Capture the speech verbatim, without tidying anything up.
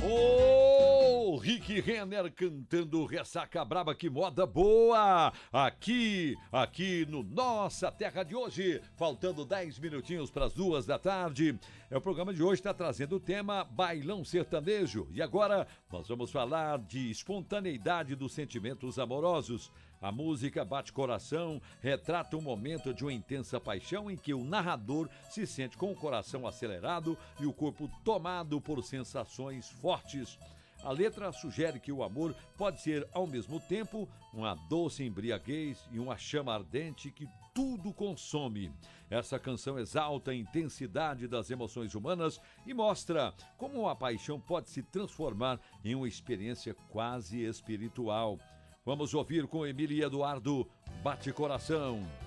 Ô, Rick Renner cantando Ressaca Braba, que moda boa! Aqui, aqui no Nossa Terra de hoje, faltando dez minutinhos para as duas da tarde. É, o programa de hoje está trazendo o tema Bailão Sertanejo. E agora nós vamos falar de espontaneidade dos sentimentos amorosos. A música Bate Coração retrata um momento de uma intensa paixão em que o narrador se sente com o coração acelerado e o corpo tomado por sensações fortes. A letra sugere que o amor pode ser, ao mesmo tempo, uma doce embriaguez e uma chama ardente que tudo consome. Essa canção exalta a intensidade das emoções humanas e mostra como a paixão pode se transformar em uma experiência quase espiritual. Vamos ouvir com Emília Eduardo, Bate Coração.